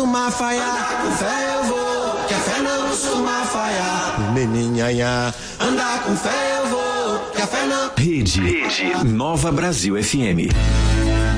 costuma falhar. Com fé eu vou, que a fé não costuma falhar. Meninhanha, andar com fé eu vou, que a fé não. Rede Nova Brasil FM.